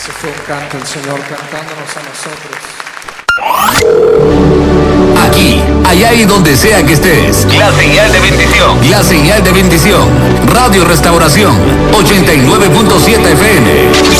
Ese fue un canto del Señor cantándonos a nosotros. Aquí, allá y donde sea que estés. La señal de bendición. La señal de bendición. Radio Restauración 89.7 FM.